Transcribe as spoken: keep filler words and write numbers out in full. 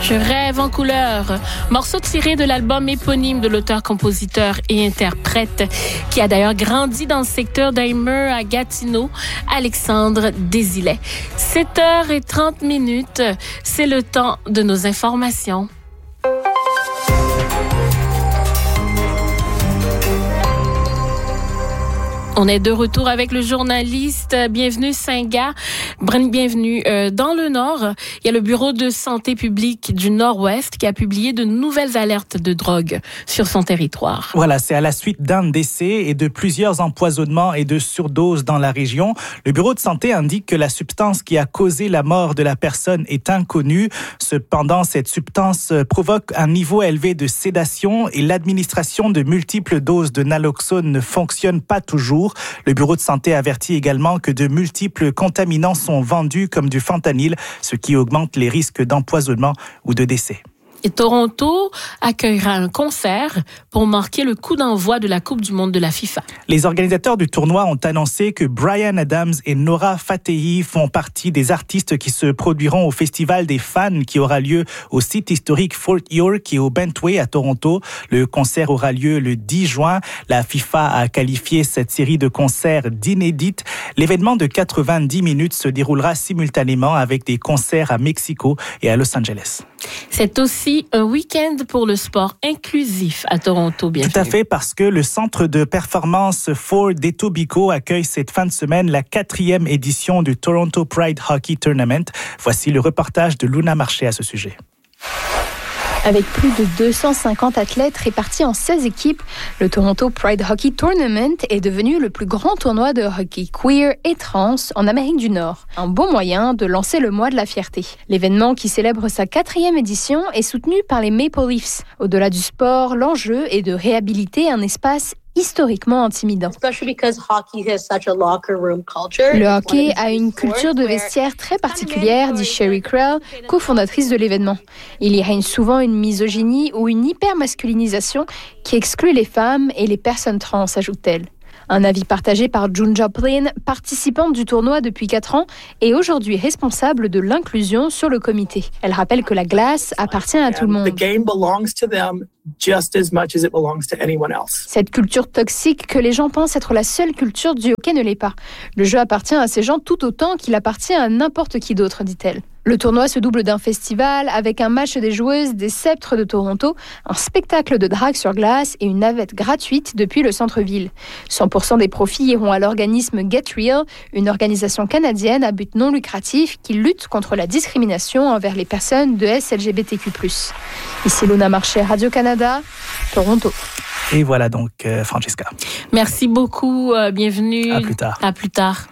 Je rêve en couleur, morceau tiré de l'album éponyme de l'auteur, compositeur et interprète qui a d'ailleurs grandi dans le secteur d'Amer à Gatineau, Alexandre Desilets. sept heures trente minutes, c'est le temps de nos informations. On est de retour avec le journaliste. Bienvenue Saint-Gall. Bienvenue euh, dans le Nord. Il y a le Bureau de santé publique du Nord-Ouest qui a publié de nouvelles alertes de drogue sur son territoire. Voilà, c'est à la suite d'un décès et de plusieurs empoisonnements et de surdoses dans la région. Le Bureau de santé indique que la substance qui a causé la mort de la personne est inconnue. Cependant, cette substance provoque un niveau élevé de sédation et l'administration de multiples doses de naloxone ne fonctionne pas toujours. Le Bureau de santé avertit également que de multiples contaminants sont vendus comme du fentanyl, ce qui augmente les risques d'empoisonnement ou de décès. Et Toronto accueillera un concert pour marquer le coup d'envoi de la Coupe du monde de la FIFA. Les organisateurs du tournoi ont annoncé que Bryan Adams et Nora Fatehi font partie des artistes qui se produiront au Festival des fans qui aura lieu au site historique Fort York et au Bentway à Toronto. Le concert aura lieu le dix juin. La FIFA a qualifié cette série de concerts d'inédite. L'événement de quatre-vingt-dix minutes se déroulera simultanément avec des concerts à Mexico et à Los Angeles. C'est aussi un week-end pour le sport inclusif à Toronto, bien sûr. Tout à fait, parce que le centre de performance Ford d'Etobicoke accueille cette fin de semaine la quatrième édition du Toronto Pride Hockey Tournament. Voici le reportage de Luna Marché à ce sujet. Avec plus de deux cent cinquante athlètes répartis en seize équipes, le Toronto Pride Hockey Tournament est devenu le plus grand tournoi de hockey queer et trans en Amérique du Nord. Un bon moyen de lancer le mois de la fierté. L'événement, qui célèbre sa quatrième édition, est soutenu par les Maple Leafs. Au-delà du sport, l'enjeu est de réhabiliter un espace historiquement intimidant. Le hockey a une culture de vestiaire très particulière, dit Sherry Krell, cofondatrice de l'événement. Il y règne souvent une misogynie ou une hypermasculinisation qui exclut les femmes et les personnes trans, ajoute-t-elle. Un avis partagé par June Joplin, participante du tournoi depuis quatre ans et aujourd'hui responsable de l'inclusion sur le comité. Elle rappelle que la glace appartient à tout le monde. Cette culture toxique que les gens pensent être la seule culture du hockey ne l'est pas. Le jeu appartient à ces gens tout autant qu'il appartient à n'importe qui d'autre, dit-elle. Le tournoi se double d'un festival avec un match des joueuses des Sceptres de Toronto, un spectacle de drague sur glace et une navette gratuite depuis le centre-ville. cent pour cent des profits iront à l'organisme Get Real, une organisation canadienne à but non lucratif qui lutte contre la discrimination envers les personnes de S L G B T Q plus. Ici Luna Marché, Radio-Canada, Toronto. Et voilà donc, euh, Francesca. Merci beaucoup, euh, bienvenue. À plus tard. À plus tard.